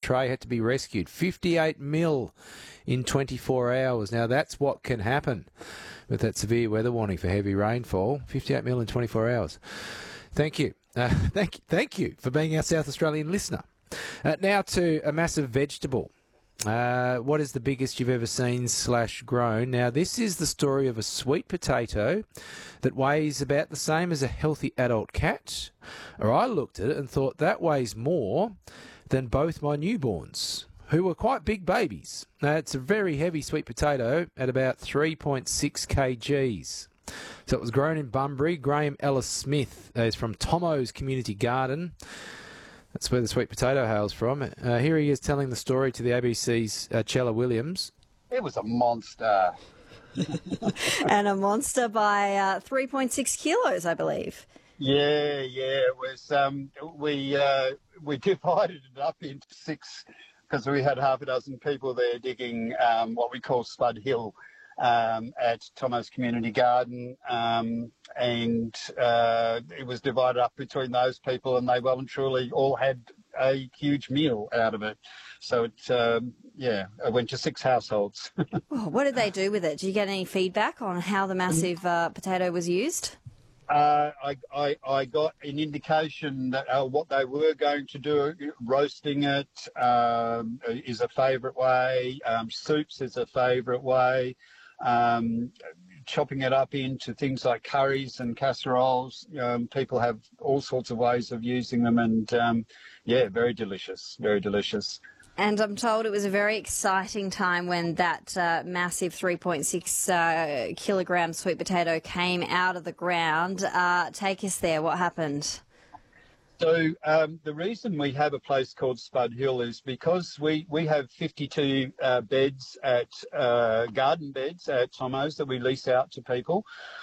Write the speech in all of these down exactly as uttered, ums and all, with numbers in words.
tray had to be rescued. fifty-eight mil in twenty-four hours. Now, that's what can happen with that severe weather warning for heavy rainfall. fifty-eight mil in twenty-four hours. Thank you. Uh, thank, thank you for being our South Australian listener. Uh, now to a massive vegetable. Uh, what is the biggest you've ever seen slash grown? Now, this is the story of a sweet potato that weighs about the same as a healthy adult cat. Or I looked at it and thought that weighs more than both my newborns, who were quite big babies. Now, it's a very heavy sweet potato at about three point six kilograms. So it was grown in Bunbury. Graham Ellis Smith is from Tomo's Community Garden. That's where the sweet potato hails from. Uh, here he is telling the story to the A B C's uh, Chella Williams. It was a monster. And a monster by uh, three point six kilos, I believe. Yeah, yeah. It was. Um, we uh, we divided it up into six because we had half a dozen people there digging um, what we call Spud Hill um, at Tomo's Community Garden, um, and uh, it was divided up between those people, and they well and truly all had a huge meal out of it. So it, um, yeah, it went to six households. Oh, what did they do with it? Did you get any feedback on how the massive uh, potato was used? Uh, I, I, I got an indication that uh, what they were going to do, roasting it um, is a favourite way, um, soups is a favourite way, um, chopping it up into things like curries and casseroles. Um, people have all sorts of ways of using them, and um, yeah, very delicious, very delicious. And I'm told it was a very exciting time when that uh, massive three point six uh, kilogram sweet potato came out of the ground. Uh, take us there. What happened? So um, the reason we have a place called Spud Hill is because we, we have fifty-two uh, beds at uh, garden beds at Tomo's that we lease out to people.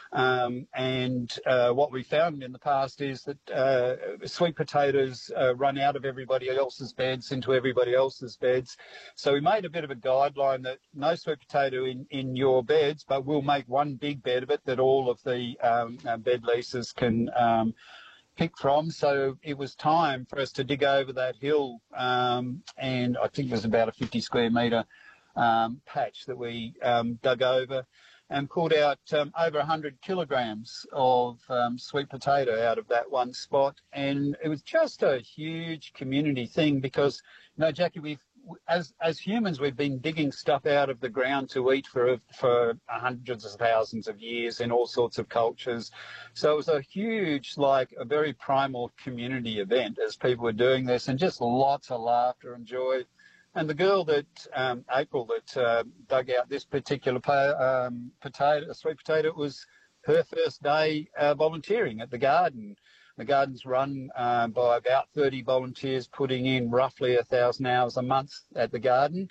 Um, and uh, what we found in the past is that uh, sweet potatoes uh, run out of everybody else's beds into everybody else's beds. So we made a bit of a guideline that no sweet potato in, in your beds, but we'll make one big bed of it that all of the um, uh, bed leases can um, pick from. So it was time for us to dig over that hill, um, and I think it was about a fifty square metre um, patch that we um, dug over and pulled out um, over one hundred kilograms of um, sweet potato out of that one spot. And it was just a huge community thing because, you know, Jackie, we've As as humans, we've been digging stuff out of the ground to eat for for hundreds of thousands of years in all sorts of cultures. So it was a huge, like a very primal community event as people were doing this, and just lots of laughter and joy. And the girl that, um, April, that uh, dug out this particular po- um, potato, sweet potato, it was her first day uh, volunteering at the garden. The garden's run uh, by about thirty volunteers, putting in roughly one thousand hours a month at the garden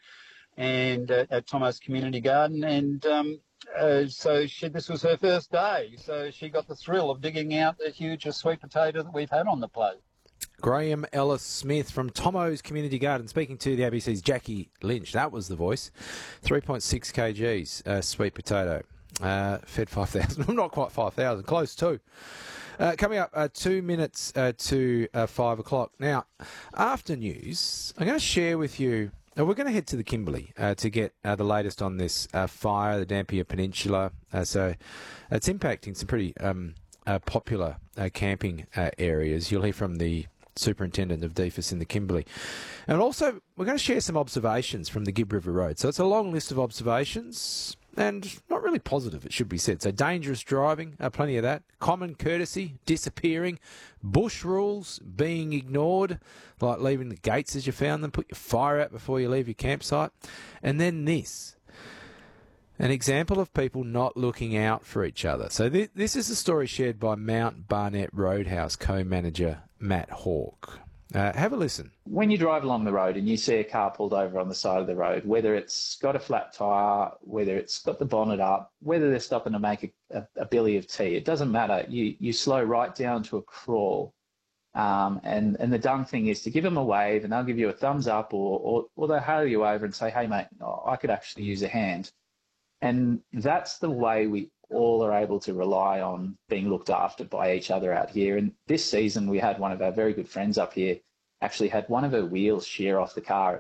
and uh, at Tomo's Community Garden. And um, uh, so she, this was her first day. So she got the thrill of digging out the hugest sweet potato that we've had on the plate. Graham Ellis Smith from Tomo's Community Garden speaking to the A B C's Jackie Lynch. That was the voice. three point six kilograms uh, sweet potato. Uh, fed five thousand. Not quite five thousand. Close to. Uh, coming up, uh, two minutes uh, to uh, five o'clock. Now, after news, I'm going to share with you. Uh, we're going to head to the Kimberley uh, to get uh, the latest on this uh, fire, the Dampier Peninsula. Uh, so it's impacting some pretty um, uh, popular uh, camping uh, areas. You'll hear from the Superintendent of D F I S in the Kimberley. And also, we're going to share some observations from the Gibb River Road. So it's a long list of observations. And not really positive, it should be said. So dangerous driving, uh, plenty of that. Common courtesy, disappearing. Bush rules, being ignored, like leaving the gates as you found them. Put your fire out before you leave your campsite. And then this, an example of people not looking out for each other. So th- this is a story shared by Mount Barnett Roadhouse co-manager Matt Hawke. Uh, have a listen. When you drive along the road and you see a car pulled over on the side of the road, whether it's got a flat tyre, whether it's got the bonnet up, whether they're stopping to make a, a, a billy of tea, it doesn't matter. You you slow right down to a crawl. Um, and, and the dumb thing is to give them a wave and they'll give you a thumbs up or, or, or they'll hail you over and say, hey, mate, I could actually use a hand. And that's the way we all are able to rely on being looked after by each other out here. And this season we had one of our very good friends up here actually had one of her wheels shear off the car